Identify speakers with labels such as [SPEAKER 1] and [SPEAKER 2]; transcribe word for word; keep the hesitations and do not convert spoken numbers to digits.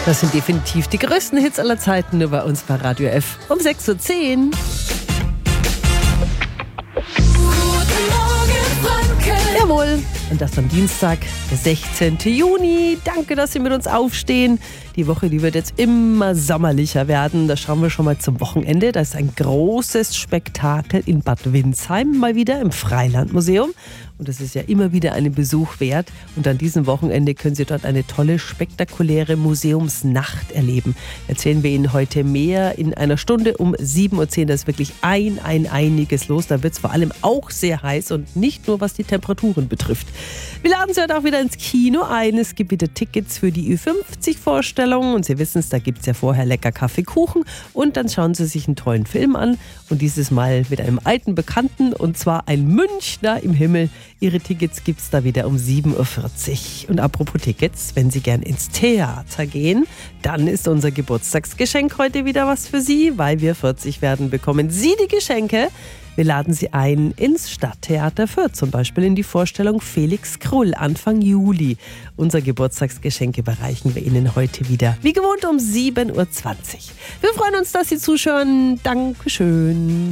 [SPEAKER 1] Das sind definitiv die größten Hits aller Zeiten, nur bei uns bei Radio F um sechs Uhr zehn. Jawohl, und das am Dienstag, der sechzehnten Juni. Danke, dass Sie mit uns aufstehen. Die Woche, die wird jetzt immer sommerlicher werden. Da schauen wir schon mal zum Wochenende. Da ist ein großes Spektakel in Bad Windsheim, mal wieder im Freilandmuseum. Und das ist ja immer wieder einen Besuch wert. Und an diesem Wochenende können Sie dort eine tolle, spektakuläre Museumsnacht erleben. Erzählen wir Ihnen heute mehr in einer Stunde um sieben Uhr zehn. Da ist wirklich ein, ein, einiges los. Da wird es vor allem auch sehr heiß und nicht nur, was die Temperaturen betrifft. Wir laden Sie heute auch wieder ins Kino ein. Es gibt wieder Tickets für die Ü fünfzig-Vorstellung. Und Sie wissen es, da gibt es ja vorher lecker Kaffee, Kuchen. Und dann schauen Sie sich einen tollen Film an. Und dieses Mal mit einem alten Bekannten, und zwar ein Münchner im Himmel. Ihre Tickets gibt es da wieder um sieben Uhr vierzig. Und apropos Tickets, wenn Sie gern ins Theater gehen, dann ist unser Geburtstagsgeschenk heute wieder was für Sie. Weil wir vierzig werden, bekommen Sie die Geschenke. Wir laden Sie ein ins Stadttheater Fürth, zum Beispiel in die Vorstellung Felix Krull Anfang Juli. Unser Geburtstagsgeschenk überreichen wir Ihnen heute wieder, wie gewohnt um sieben Uhr zwanzig. Wir freuen uns, dass Sie zuschauen. Dankeschön.